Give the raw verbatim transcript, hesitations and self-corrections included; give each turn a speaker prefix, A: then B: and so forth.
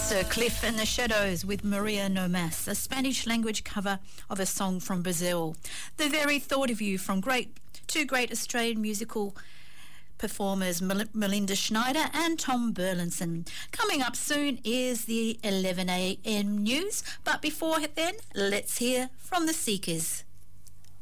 A: Sir Cliff and the Shadows with Maria No Mas, a Spanish language cover of a song from Brazil. The Very Thought of You from great two great Australian musical performers, Mel- Melinda Schneider and Tom Burlinson. Coming up soon is the eleven a m news, but before then, let's hear from the Seekers.